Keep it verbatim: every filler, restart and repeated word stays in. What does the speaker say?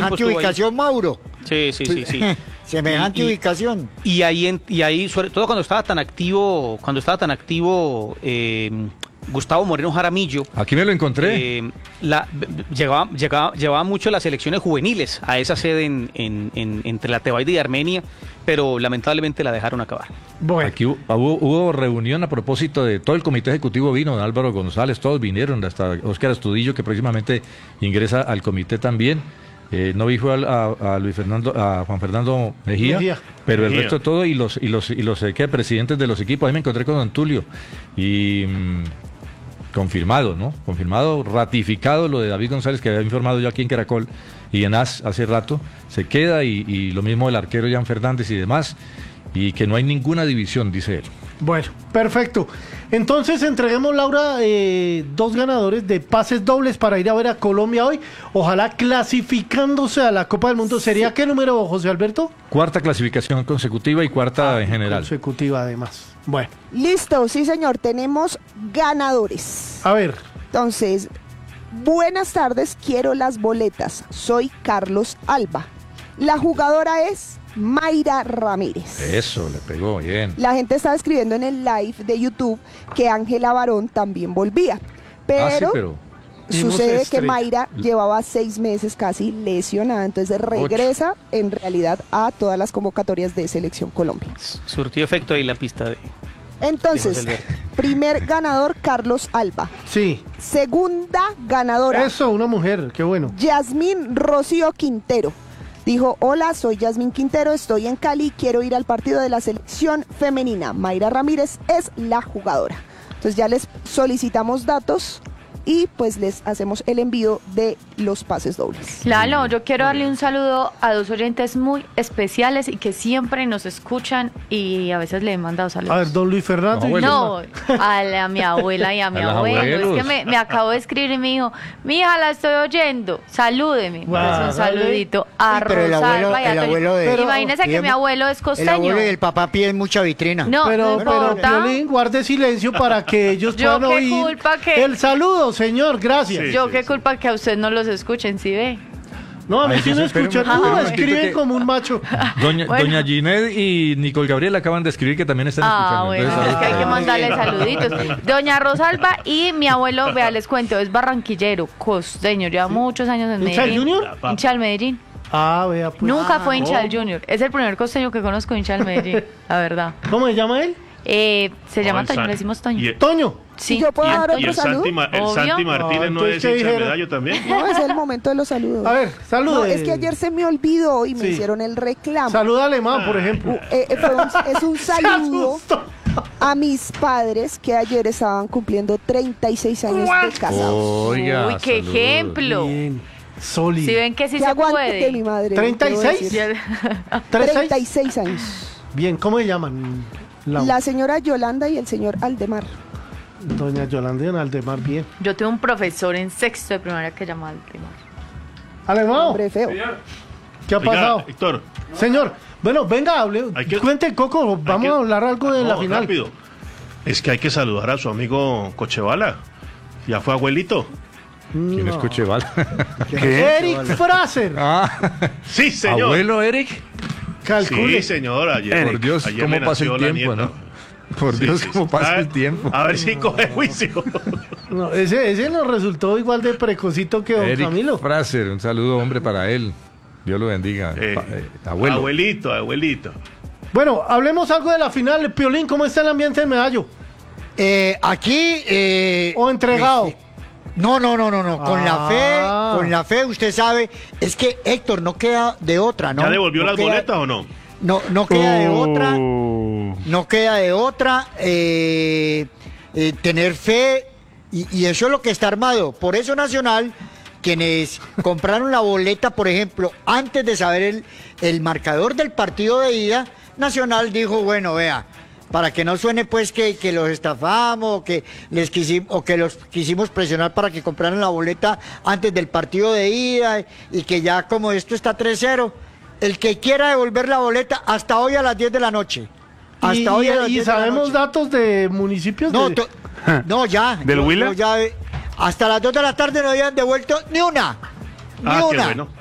semejante ubicación, Mauro. Sí, sí, sí, sí. Semejante y, ubicación. Y ahí, en, y ahí, sobre todo cuando estaba tan activo, cuando estaba tan activo eh, Gustavo Moreno Jaramillo. Aquí me lo encontré. Eh, la, llevaba, llevaba, llevaba mucho las selecciones juveniles a esa sede en, en, en, entre la Tebaida y Armenia, pero lamentablemente la dejaron acabar. Bueno. Aquí hubo, hubo, hubo reunión a propósito de todo el comité ejecutivo vino, don Álvaro González, todos vinieron, hasta Óscar Astudillo, que próximamente ingresa al comité también. Eh, no vi fue a, a, a Luis Fernando, a Juan Fernando Mejía, Mejía. pero Mejía. El resto de todo y los y los y los eh, ¿qué? presidentes de los equipos. Ahí me encontré con don Tulio y mmm, confirmado, ¿no? Confirmado, ratificado lo de David González que había informado yo aquí en Caracol y en A S hace rato. Se queda y, y lo mismo el arquero Jan Fernández y demás y que no hay ninguna división, dice él. Bueno, perfecto. Entonces entreguemos, Laura, eh, dos ganadores de pases dobles para ir a ver a Colombia hoy. Ojalá clasificándose a la Copa del Mundo. ¿Sería sí. qué número, José Alberto? Cuarta clasificación consecutiva y cuarta ah, en general. Consecutiva, además. Bueno. Listo, sí, señor. Tenemos ganadores. A ver. Entonces, buenas tardes. Quiero las boletas. Soy Carlos Alba. La jugadora es Mayra Ramírez. Eso, le pegó bien. La gente estaba escribiendo en el live de YouTube que Ángela Barón también volvía. Pero, ah, sí, pero... sucede que Mayra llevaba seis meses casi lesionada, entonces regresa Ocho. en realidad a todas las convocatorias de Selección Colombia. Surtió efecto ahí la pista de... Entonces, primer ganador, Carlos Alba. Sí. Segunda ganadora. Eso, una mujer, qué bueno. Yasmín Rocío Quintero. Dijo, hola, soy Yasmín Quintero, estoy en Cali, quiero ir al partido de la selección femenina. Mayra Ramírez es la jugadora. Entonces ya les solicitamos datos y pues les hacemos el envío de los pases dobles. Lalo, yo quiero darle un saludo a dos oyentes muy especiales y que siempre nos escuchan y a veces le he mandado saludos. A ver, don Luis Fernando. No, a, la, a mi abuela y a mi a abuelo. Es que me, me acabo de escribir y me dijo, mi hija, la estoy oyendo, salúdeme. Wow, pues un saludito a Rosalba y a Antonio. De... Imagínese que mi abuelo es costeño. El abuelo y el papá piden mucha vitrina. No, pero, no importa. Pero, Piolín, guarde silencio para que ellos puedan yo qué oír culpa que... el saludo, señor, gracias. Sí, yo sí, qué sí. culpa que a usted no los escuchen, ¿sí ve? No, a mí sí me escuchan, no, escriben como un macho. Doña, bueno. Doña Ginette y Nicole Gabriel acaban de escribir que también están ah, escuchando. Ah, bueno, entonces, es que hay que mandarle saluditos. Doña Rosalba y mi abuelo, vea, les cuento, es barranquillero, costeño, lleva sí. muchos años en Medellín. ¿Hincha del Junior? Hincha del Medellín. Ah, vea, pues. Nunca ah, fue hincha oh. del Junior. Es el primer costeño que conozco hincha del Medellín, la verdad. ¿Cómo se llama él? Eh, se oh, llama Toño, le decimos Toño. Y, ¿Toño? Sí. ¿Yo puedo y, dar otro y el saludo? Santi, Ma el Santi Martínez no, no es hincha de Medallo también. No, es el momento de los saludos. A ver, saludos. No, es que ayer se me olvidó y me sí. hicieron el reclamo. Saluda alemán, por ejemplo. Uh, eh, fue un, es un saludo a mis padres que ayer estaban cumpliendo treinta y seis años de casados. Oiga, uy, qué saludos. Ejemplo. Bien. Sólido. Si ven que sí que se puede. De mi madre, ¿treinta y seis? treinta y seis años. Bien, ¿cómo se llaman? La, la señora Yolanda y el señor Aldemar. Doña Yolanda y Aldemar, bien. Yo tuve un profesor en sexto de primaria que llamaba Aldemar. ¿Alemán? Hombre feo. ¿Qué ha Oiga, pasado? Héctor. Señor, bueno, venga, hable. Que, cuente, Coco, vamos que, a hablar algo de no, la final. Rápido. Es que hay que saludar a su amigo Cochevala. Ya fue abuelito. ¿Quién no. es Cochevala? ¿Qué? Eric Fraser. Ah. Sí, señor. ¿Abuelo Eric? Calcule. Sí, señor. Ayer, Por Dios, ayer cómo pasa el tiempo, ¿no? Por sí, Dios, sí, cómo sí. pasa a, el tiempo. A ver si coge juicio. No, ese, ese nos resultó igual de precocito que don Eric Camilo. Fraser, un saludo, hombre, para él. Dios lo bendiga. Eh, pa, eh, abuelo. Abuelito, abuelito. Bueno, hablemos algo de la final. Piolín, ¿cómo está el ambiente de Medallo? Eh, aquí... Eh, ¿O entregado? Eh, No, no, no, no, no. Con ah. la fe, con la fe, usted sabe, es que Héctor no queda de otra, ¿no? ¿Ya devolvió no las queda, boletas o no? No, no queda de oh. otra, no queda de otra, eh, eh, tener fe, y, y eso es lo que está armado. Por eso Nacional, quienes compraron la boleta, por ejemplo, antes de saber el, el marcador del partido de ida, Nacional dijo, bueno, vea, para que no suene pues que, que los estafamos o que, les quisimos, o que los quisimos presionar para que compraran la boleta antes del partido de ida y que ya como esto está tres cero, el que quiera devolver la boleta hasta hoy a las diez de la noche. Hasta y, hoy a las y diez sabemos de la noche. datos de municipios. No, de... no ya. ¿Del yo, Huila? yo ya, hasta las dos de la tarde no habían devuelto ni una. Ni ah, una. Qué bueno.